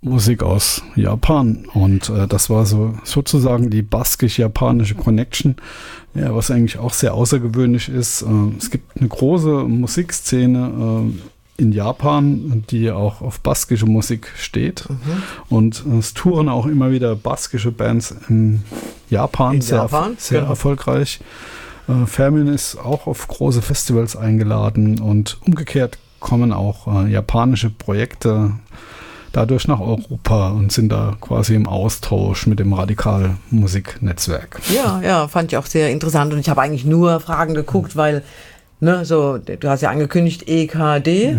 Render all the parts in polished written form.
Musik aus Japan und das war so sozusagen die baskisch-japanische Connection, ja, was eigentlich auch sehr außergewöhnlich ist. Es gibt eine große Musikszene in Japan, die auch auf baskische Musik steht und es touren auch immer wieder baskische Bands in Japan, sehr genau. Erfolgreich. Fermin ist auch auf große Festivals eingeladen und umgekehrt kommen auch japanische Projekte dadurch nach Europa und sind da quasi im Austausch mit dem Radikal-Musiknetzwerk. Ja, fand ich auch sehr interessant und ich habe eigentlich nur Fragen geguckt, weil, so, du hast ja angekündigt EKD.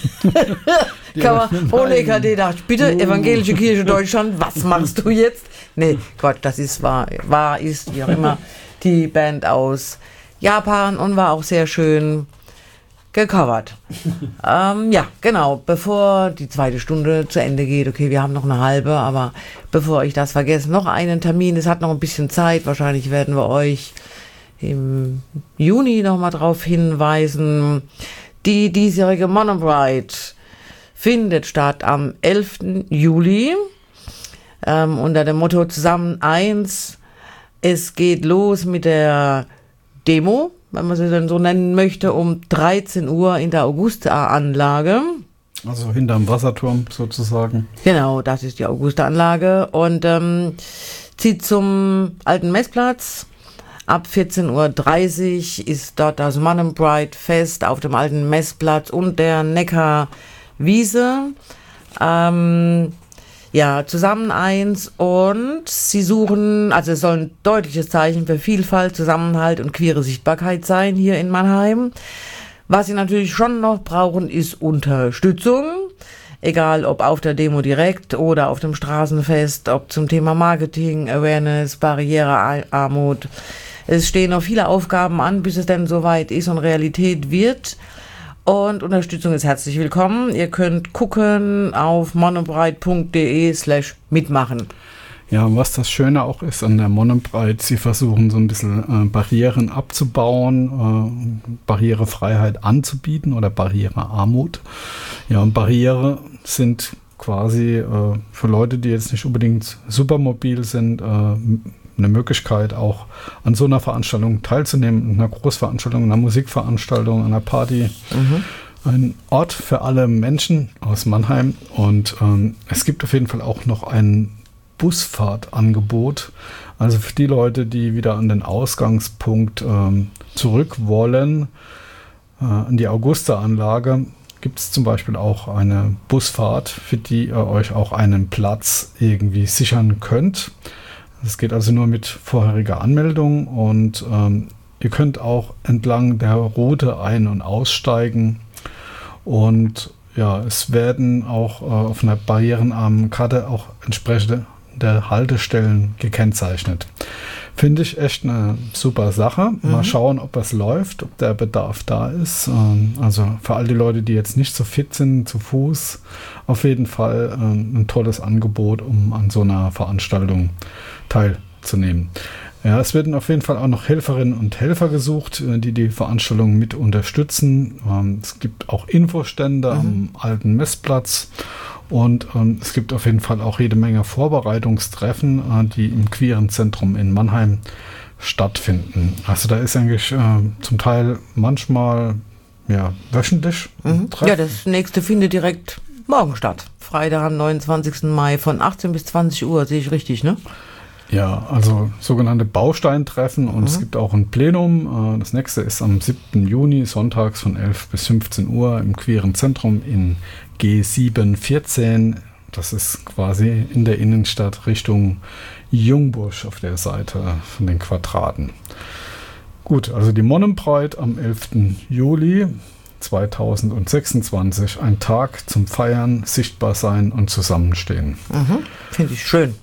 Ohne EKD dachte ich, bitte, Evangelische Kirche Deutschland, was machst du jetzt? Nee, Gott, das ist ist, wie auch immer, die Band aus Japan und war auch sehr schön gecovert. Ja, genau, bevor die zweite Stunde zu Ende geht, okay, wir haben noch eine halbe, aber bevor ich das vergesse, noch einen Termin, es hat noch ein bisschen Zeit, wahrscheinlich werden wir euch im Juni nochmal drauf hinweisen. Die diesjährige Monobride findet statt am 11. Juli unter dem Motto Zusammen 1. Es geht los mit der Demo, wenn man sie dann so nennen möchte, um 13 Uhr in der Augusta-Anlage. Also hinterm Wasserturm sozusagen. Genau, das ist die Augusta-Anlage und zieht zum alten Messplatz. Ab 14.30 Uhr ist dort das Monobride-Fest auf dem alten Messplatz und der Neckarwiese. Ja, zusammen 1 und sie suchen, also es soll ein deutliches Zeichen für Vielfalt, Zusammenhalt und queere Sichtbarkeit sein hier in Mannheim. Was sie natürlich schon noch brauchen, ist Unterstützung. Egal ob auf der Demo direkt oder auf dem Straßenfest, ob zum Thema Marketing, Awareness, Barrierearmut. Es stehen noch viele Aufgaben an, bis es denn soweit ist und Realität wird. Und Unterstützung ist herzlich willkommen. Ihr könnt gucken auf monobride.de/mitmachen. Ja, und was das Schöne auch ist an der Monobride, sie versuchen so ein bisschen Barrieren abzubauen, Barrierefreiheit anzubieten oder Barrierearmut. Ja, und Barriere sind quasi für Leute, die jetzt nicht unbedingt supermobil sind, eine Möglichkeit, auch an so einer Veranstaltung teilzunehmen, einer Großveranstaltung, einer Musikveranstaltung, einer Party. Ein Ort für alle Menschen aus Mannheim und es gibt auf jeden Fall auch noch ein Busfahrtangebot, also für die Leute, die wieder an den Ausgangspunkt zurück wollen, an die Augusta-Anlage, gibt es zum Beispiel auch eine Busfahrt, für die ihr euch auch einen Platz irgendwie sichern könnt. Das geht also nur mit vorheriger Anmeldung und ihr könnt auch entlang der Route ein- und aussteigen und ja, es werden auch auf einer barrierenarmen Karte auch entsprechende Haltestellen gekennzeichnet. Finde ich echt eine super Sache. Mal schauen, ob es läuft, ob der Bedarf da ist. Also für all die Leute, die jetzt nicht so fit sind, zu Fuß, auf jeden Fall ein tolles Angebot, um an so einer Veranstaltung teilzunehmen. Ja, es werden auf jeden Fall auch noch Helferinnen und Helfer gesucht, die die Veranstaltung mit unterstützen. Es gibt auch Infostände am alten Messplatz und es gibt auf jeden Fall auch jede Menge Vorbereitungstreffen, die im Queeren Zentrum in Mannheim stattfinden. Also da ist eigentlich zum Teil manchmal wöchentlich Treffen. Ja, das nächste findet direkt morgen statt. Freitag am 29. Mai von 18 bis 20 Uhr, sehe ich richtig, ne? Ja, also sogenannte Bausteintreffen und es gibt auch ein Plenum. Das nächste ist am 7. Juni, sonntags von 11 bis 15 Uhr im Queeren Zentrum in G714. Das ist quasi in der Innenstadt Richtung Jungbusch auf der Seite von den Quadraten. Gut, also die Monobride am 11. Juli 2026. Ein Tag zum Feiern, sichtbar sein und zusammenstehen. Finde ich schön.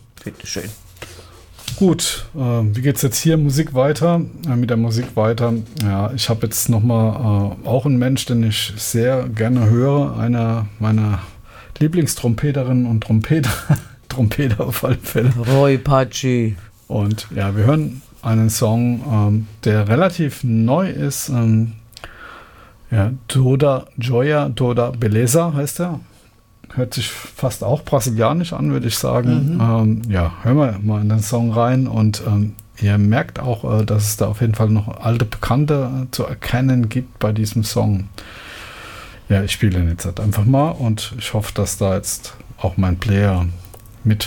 Gut, wie geht es jetzt hier mit der Musik weiter? Ja, ich habe jetzt nochmal auch einen Mensch, den ich sehr gerne höre, einer meiner Lieblingstrompeterinnen und Trompeter auf alle Fälle. Roy Paci. Und ja, wir hören einen Song, der relativ neu ist. Toda Joya, Toda Beleza heißt er. hört sich fast auch brasilianisch an, würde ich sagen. Ja, hören wir mal in den Song rein und ihr merkt auch, dass es da auf jeden Fall noch alte Bekannte zu erkennen gibt bei diesem Song. Ja, ich spiele den jetzt halt einfach mal und ich hoffe, dass da jetzt auch mein Player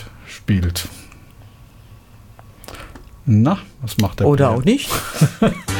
mitspielt. Na, was macht der Oder Player? auch nicht.